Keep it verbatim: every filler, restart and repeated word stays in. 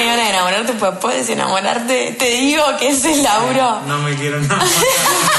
ganas de enamorarte, pues puedes enamorarte. Te digo que ese es Lauro. No me quiero enamorar.